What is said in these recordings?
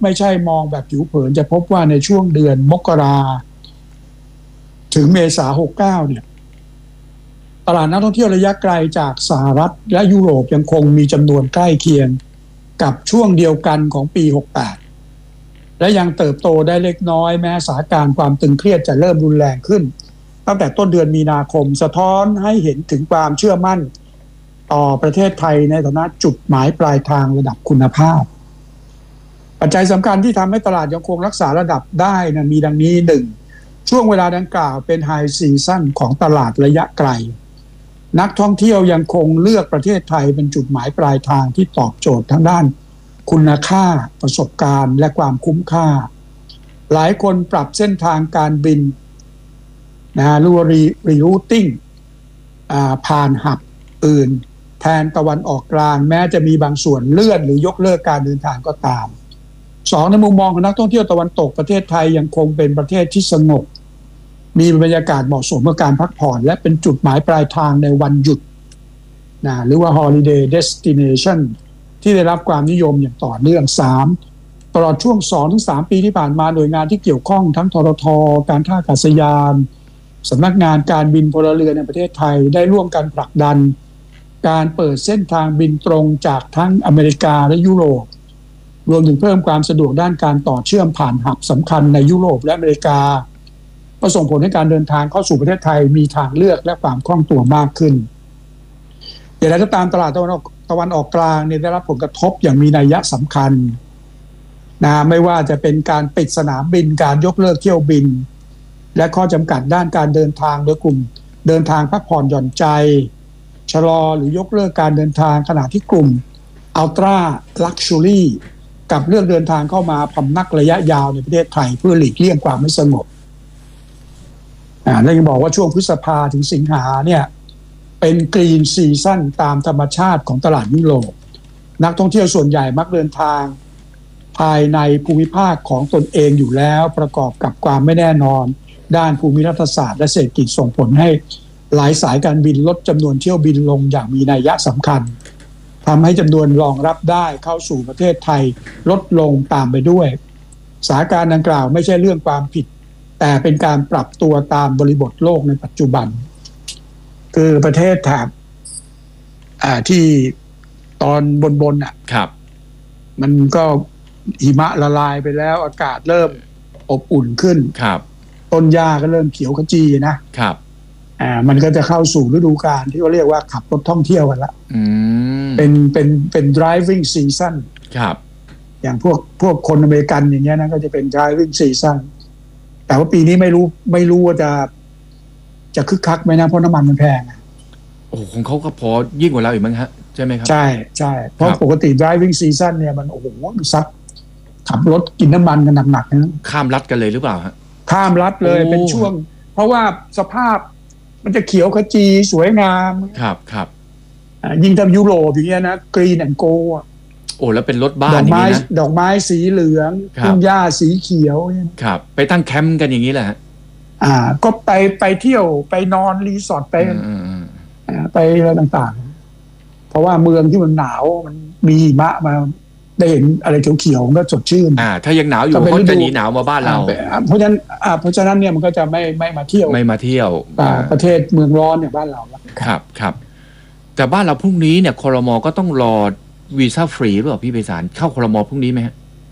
ไม่ใช่มองแบบผิวเผินจะพบว่าในช่วงเดือนมกราถึงเมษา69เนี่ยตลาดนักท่องเที่ยวระยะไกลจากสหรัฐและยุโรปยังคงมีจำนวนใกล้เคียงกับช่วงเดียวกันของปี68และยังเติบโตได้เล็กน้อยแม้สถานการณ์ความตึงเครียดจะเริ่มรุนแรงขึ้นตั้งแต่ต้นเดือนมีนาคมสะท้อนให้เห็นถึงความเชื่อมั่นต่อประเทศไทยในฐานะจุดหมายปลายทางระดับคุณภาพปัจจัยสำคัญที่ทำให้ตลาดยังคงรักษาระดับได้นะมีดังนี้ 1. ช่วงเวลาดังกล่าวเป็นไฮซีซั่นของตลาดระยะไกลนักท่องเที่ยวยังคงเลือกประเทศไทยเป็นจุดหมายปลายทางที่ตอบโจทย์ทั้งด้านคุณค่าประสบการณ์และความคุ้มค่าหลายคนปรับเส้นทางการบินหรือว่ารีรูทติ้งผ่านหับอื่นแทนตะวันออกกลางแม้จะมีบางส่วนเลื่อนหรือยกเลิกการเดินทางก็ตาม 2. ในมุมมองของนักท่องเที่ยวตะวันตกประเทศไทยยังคงเป็นประเทศที่สงบมีบรรยากาศเหมาะสมกับการพักผ่อนและเป็นจุดหมายปลายทางในวันหยุดหรือว่า holiday destination ที่ได้รับความนิยมอย่างต่อเนื่อง 3. ตลอดช่วง 2-3 ปีที่ผ่านมาหน่วยงานที่เกี่ยวข้องทั้งททท.การท่าอากาศยานสำนักงานการบินพลเรือนในประเทศไทยได้ร่วมกันผลักดันการเปิดเส้นทางบินตรงจากทั้งอเมริกาและยุโรปรวมถึงเพิ่มความสะดวกด้านการต่อเชื่อมผ่านหับสำคัญในยุโรปและอเมริกาก็ส่งผลให้การเดินทางเข้าสู่ประเทศไทยมีทางเลือกและความคล่องตัวมากขึ้นอย่างไรก็ตามตลาดตะวันออกกลางได้รับผลกระทบอย่างมีนัยสำคัญไม่ว่าจะเป็นการปิดสนามบินการยกเลิกเที่ยวบินและข้อจำกัดด้านการเดินทางโดยกลุ่มเดินทางพักผ่อนหย่อนใจชะลอหรือยกเลิกการเดินทางขณะที่กลุ่มอัลตร้าลักชัวรี่กับเลือกเดินทางเข้ามาพำนักระยะยาวในประเทศไทยเพื่อหลีกเลี่ยงความไม่สงบและยังบอกว่าช่วงพฤษภาถึงสิงหาเนี่ยเป็นกรีนซีซั่นตามธรรมชาติของตลาดยุโรปนักท่องเที่ยวส่วนใหญ่มักเดินทางภายในภูมิภาคของตนเองอยู่แล้วประกอบกับความไม่แน่นอนด้านภูมิรัฐศาสตร์และเศรษฐกิจส่งผลให้หลายสายการบินลดจำนวนเที่ยวบินลงอย่างมีนัยสำคัญทำให้จำนวนรองรับได้เข้าสู่ประเทศไทยลดลงตามไปด้วยสถานการณ์ดังกล่าวไม่ใช่เรื่องความผิดแต่เป็นการปรับตัวตามบริบทโลกในปัจจุบันคือประเทศแถบที่ตอนบนครับมันก็หิมะละลายไปแล้วอากาศเริ่มอบอุ่นขึ้นครับต้นหญ้าก็เริ่มเขียวขจีนะครับมันก็จะเข้าสู่ฤดูกาลที่เขาเรียกว่าขับรถท่องเที่ยวกันละเป็น driving season ครับอย่างพวกคนอเมริกันอย่างเงี้ยนะก็จะเป็น driving season แต่ว่าปีนี้ไม่รู้ว่าจะคึกคักไหมนะเพราะน้ำมันมันแพงโอ้ของเขาก็พอยิ่งกว่าเราอีกมั้งฮะใช่ไหมครับใช่เพราะปกติ driving season เนี่ยมันโอ้โหซักขับรถกินน้ำมันกันหนักๆนะข้ามรัฐกันเลยหรือเปล่าฮะข้ามรัฐเลยเป็นช่วงเพราะว่าสภาพมันจะเขียวขจีสวยงามครับยิ่งทำยุโรปอย่างเงี้ยนะกรีนแอนด์โกโอ้แล้วเป็นรถบ้านอย่างนี้นะดอกไม้สีเหลืองทุ่งหญ้าสีเขียวครับไปตั้งแคมป์กันอย่างนี้แหละก็ไปเที่ยวไปนอนรีสอร์ทไปอะไรต่างๆเพราะว่าเมืองที่มันหนาวมันมีหิมะมาได้เห็นอะไรเขียวๆก็สดชื่นถ้ายังหนาวอยู่เขาจะหนีหนาวมาบ้านเราเพราะฉะนั้นเนี่ยมันก็จะไม่มาเที่ยวประเทศเมืองร้อนอย่างบ้านเราครับแต่บ้านเราพรุ่งนี้เนี่ยครม.ก็ต้องรอวีซ่าฟรีหรือเปล่าพี่ไพศาลเข้าครม.พรุ่งนี้ไหมฮะ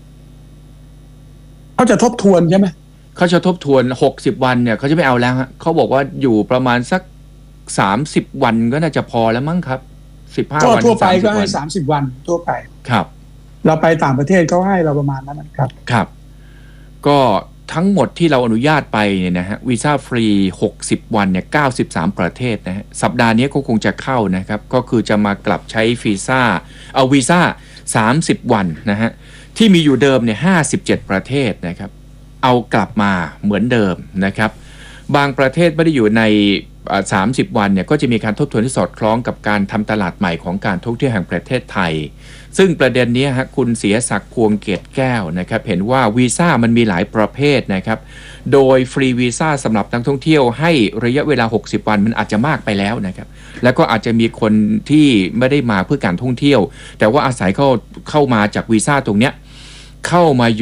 เขาจะทบทวนใช่ไหมเขาจะทบทวน60วันเนี่ยเขาจะไม่เอาแล้วฮะเขาบอกว่าอยู่ประมาณสัก30วันก็น่าจะพอแล้วมั้งครับ15วันทั่วไปก็ให้30วันทั่วไปครับเราไปต่างประเทศเขาให้เราประมาณนั้นครับก็ทั้งหมดที่เราอนุญาตไปเนี่ยนะฮะวีซ่าฟรี60วันเนี่ย93ประเทศนะฮะสัปดาห์นี้ก็คงจะเข้านะครับก็คือจะมากลับใช้วีซ่า30วันนะฮะที่มีอยู่เดิมเนี่ย57ประเทศนะครับเอากลับมาเหมือนเดิมนะครับบางประเทศไม่ได้อยู่ใน30วันเนี่ยก็จะมีการทบทวนที่สอดคล้องกับการทำตลาดใหม่ของการท่องเที่ยวแห่งประเทศไทยซึ่งประเด็นนี้ฮะคุณเสียศักดิ์พวงเกตแก้วนะครับเห็นว่าวีซ่ามันมีหลายประเภทนะครับโดยฟรีวีซ่าสำหรับนักท่องเที่ยวให้ระยะเวลา60วันมันอาจจะมากไปแล้วนะครับแล้วก็อาจจะมีคนที่ไม่ได้มาเพื่อการท่องเที่ยวแต่ว่าอาศัยเข้ามาจากวีซ่าตรงเนี้ยเข้ามา